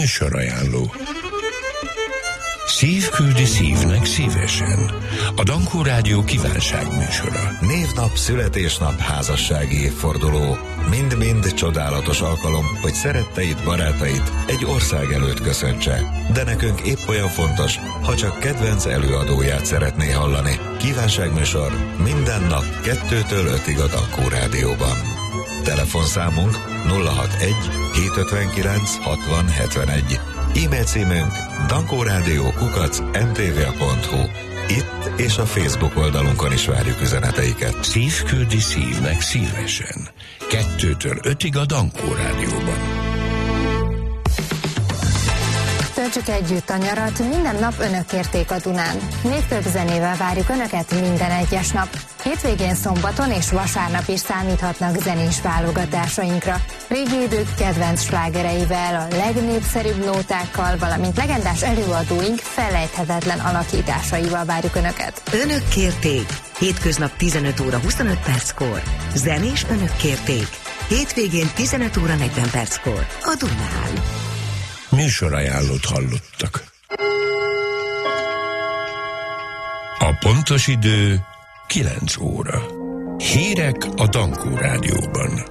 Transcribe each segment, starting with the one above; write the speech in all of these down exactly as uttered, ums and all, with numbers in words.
Műsorajánló. Szív küldi szívnek szívesen. A Dankó Rádió kívánságműsora. Névnap, születésnap, házassági évforduló. Mind-mind csodálatos alkalom, hogy szeretteid, barátait egy ország előtt köszöntse. De nekünk épp olyan fontos, ha csak kedvenc előadóját szeretné hallani. Kívánságműsor minden nap kettőtől ötig a Dankó Rádióban. Telefonszámunk nulla hatvanegy hétszázötvenkilenc hatvan hetvenegy. E-mail címünk dankórádió kukac em té vé pont hu. Itt és a Facebook oldalunkon is várjuk üzeneteiket. Szív küldi szívnek szívesen. Kettőtől ötig a Dankó Rádióban. Töltsük együtt a nyarat, minden nap önök kérték a Dunán. Még több zenével várjuk önöket minden egyes nap. Hétvégén, szombaton és vasárnap is számíthatnak zenés válogatásainkra. Régi idők kedvenc slágereivel, a legnépszerűbb nótákkal, valamint legendás előadóink felejthetetlen alakításaival várjuk önöket. Önök kérték. Hétköznap tizenöt óra huszonöt perckor. Zenés önök kérték. Hétvégén tizenöt óra negyven perckor. A Dunán. Műsorajánlót hallottak. A pontos idő kilenc óra. Hírek a Dankó Rádióban.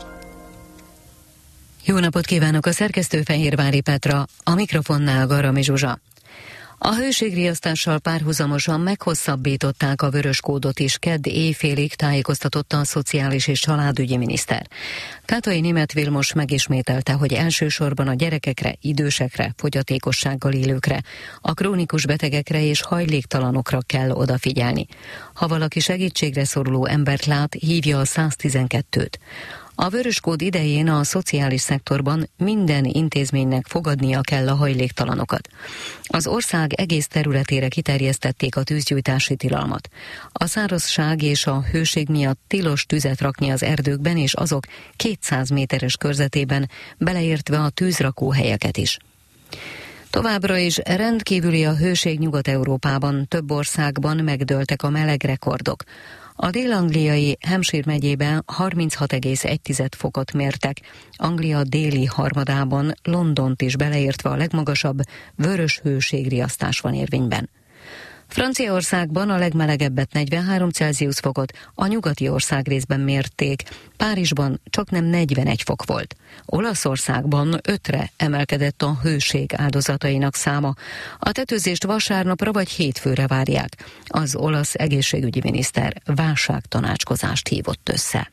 Jó napot kívánok, a szerkesztő Fehérvári Petra, a mikrofonnál Garami Zsuzsa. A hőségriasztással párhuzamosan meghosszabbították a vörös kódot is, kedd éjfélig, tájékoztatott a Szociális és Családügyi miniszter. Kátai Németh Vilmos megismételte, hogy elsősorban a gyerekekre, idősekre, fogyatékossággal élőkre, a krónikus betegekre és hajléktalanokra kell odafigyelni. Ha valaki segítségre szoruló embert lát, hívja a száztizenkettőt. A vöröskód idején a szociális szektorban minden intézménynek fogadnia kell a hajléktalanokat. Az ország egész területére kiterjesztették a tűzgyújtási tilalmat. A szárazság és a hőség miatt tilos tüzet rakni az erdőkben és azok kétszáz méteres körzetében, beleértve a tűzrakóhelyeket is. Továbbra is rendkívüli a hőség Nyugat-Európában, több országban megdőltek a melegrekordok. A dél-angliai Hampshire megyében harminchat egész egy fokot mértek, Anglia déli harmadában, Londont is beleértve a legmagasabb vörös hőségriasztás van érvényben. Franciaországban a legmelegebbet negyvenhárom Celsius fokot, a nyugati országrészben mérték, Párizsban csaknem negyvenegy fok volt. Olaszországban ötre emelkedett a hőség áldozatainak száma. A tetőzést vasárnapra vagy hétfőre várják. Az olasz egészségügyi miniszter válságtanácskozást hívott össze.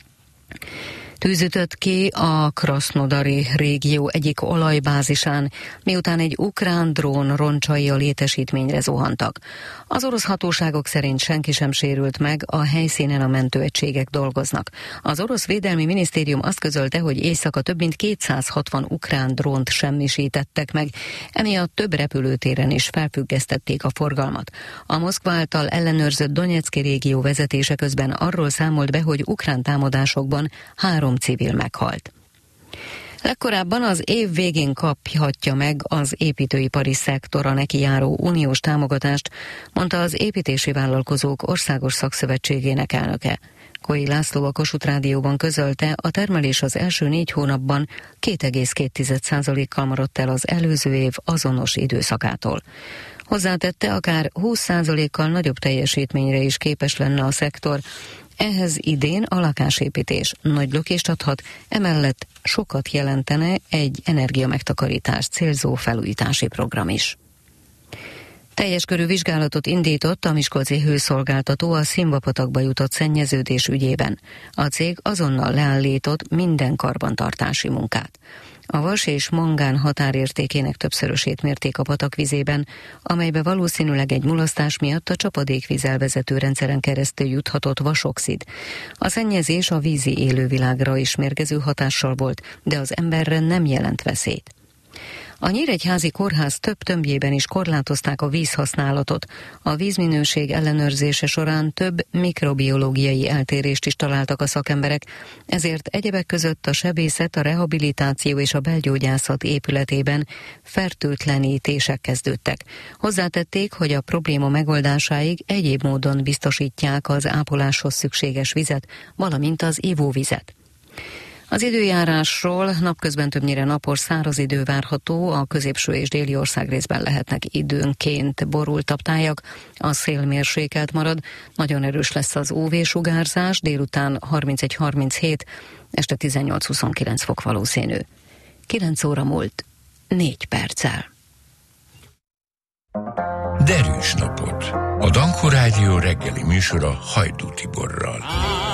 Tűz ütött ki a Krasznodari régió egyik olajbázisán, miután egy ukrán drón roncsai a létesítményre zuhantak. Az orosz hatóságok szerint senki sem sérült meg, a helyszínen a mentőegységek dolgoznak. Az orosz védelmi minisztérium azt közölte, hogy éjszaka több mint kétszázhatvan ukrán drónt semmisítettek meg, emiatt több repülőtéren is felfüggesztették a forgalmat. A Moszkva által ellenőrzött Donyeczki régió vezetése közben arról számolt be, hogy ukrán támadásokban három civil meghalt. Legkorábban az év végén kaphatja meg az építőipari szektora neki járó uniós támogatást, mondta az Építési Vállalkozók Országos Szakszövetségének elnöke. Koi László a Kossuth Rádióban közölte, a termelés az első négy hónapban két egész két százalékkal maradt el az előző év azonos időszakától. Hozzátette, akár húsz százalékkal nagyobb teljesítményre is képes lenne a szektor. Ehhez idén a lakásépítés nagy lökést adhat, emellett sokat jelentene egy energiamegtakarítást célzó felújítási program is. Teljes körű vizsgálatot indított a miskolci hőszolgáltató a Szimbapatakba jutott szennyeződés ügyében. A cég azonnal leállított minden karbantartási munkát. A vas és mangán határértékének többszörösét mérték a patak vizében, amelybe valószínűleg egy mulasztás miatt a csapadékvíz elvezető rendszeren keresztül juthatott vasoxid. A szennyezés a vízi élővilágra is mérgező hatással volt, de az emberre nem jelent veszélyt. A Nyíregyházi Kórház több tömbjében is korlátozták a vízhasználatot. A vízminőség ellenőrzése során több mikrobiológiai eltérést is találtak a szakemberek, ezért egyebek között a sebészet, a rehabilitáció és a belgyógyászat épületében fertőtlenítések kezdődtek. Hozzátették, hogy a probléma megoldásáig egyéb módon biztosítják az ápoláshoz szükséges vizet, valamint az ivóvizet. Az időjárásról: napközben többnyire napos, száraz idő várható, a középső és déli országrészben lehetnek időnként borultabb tájak, a szél mérsékelt marad, nagyon erős lesz az ú vé-sugárzás, délután harmincegy harminchét, este tizennyolc-huszonkilenc fok valószínű. kilenc óra múlt négy perccel. Derűs napot! A Dankó Rádió reggeli műsora Hajdú Tiborral.